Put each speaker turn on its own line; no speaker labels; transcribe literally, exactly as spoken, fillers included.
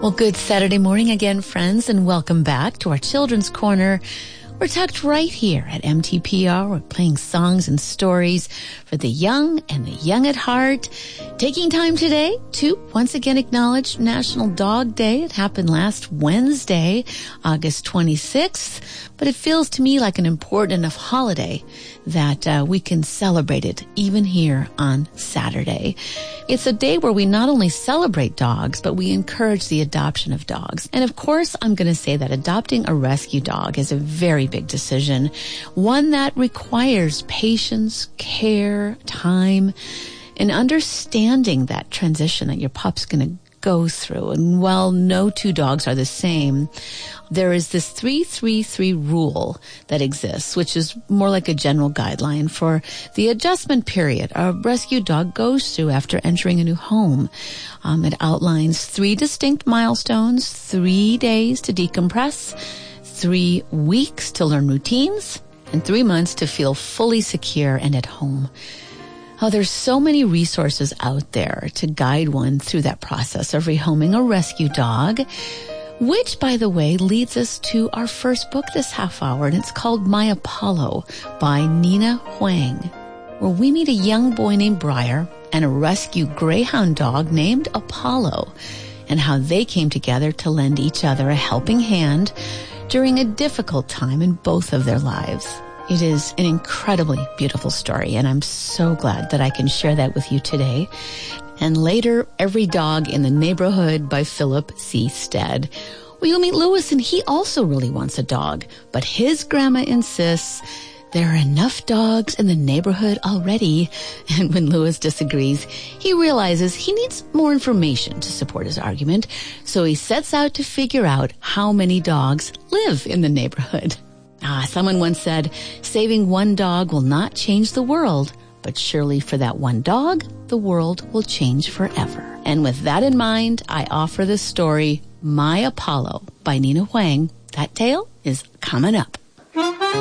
Well, good Saturday morning again, friends, and welcome back to our Children's Corner. We're tucked right here at M T P R. We're playing songs and stories for the young and the young at heart. Taking time today to once again acknowledge National Dog Day. It happened last Wednesday, August twenty-sixth, but it feels to me like an important enough holiday that uh, we can celebrate it even here on Saturday. It's a day where we not only celebrate dogs, but we encourage the adoption of dogs. And of course, I'm going to say that adopting a rescue dog is a very big decision, one that requires patience, care, time, and understanding that transition that your pup's going to go through. And while no two dogs are the same, there is this three three three rule that exists, which is more like a general guideline for the adjustment period a rescue dog goes through after entering a new home. Um, it outlines three distinct milestones, three days to decompress, three weeks to learn routines, and three months to feel fully secure and at home. Oh, there's so many resources out there to guide one through that process of rehoming a rescue dog, which, by the way, leads us to our first book this half hour, and it's called My Apollo by Nina Huang, where we meet a young boy named Briar and a rescue greyhound dog named Apollo, and how they came together to lend each other a helping hand during a difficult time in both of their lives. It is an incredibly beautiful story, and I'm so glad that I can share that with you today. And later, Every Dog in the Neighborhood by Philip C. Stead. Well, you'll meet Lewis, and he also really wants a dog, but his grandma insists there are enough dogs in the neighborhood already. And when Lewis disagrees, he realizes he needs more information to support his argument, so he sets out to figure out how many dogs live in the neighborhood. Ah, someone once said, saving one dog will not change the world, but surely for that one dog, the world will change forever. And with that in mind, I offer the story, My Apollo by Nina Huang. That tale is coming up.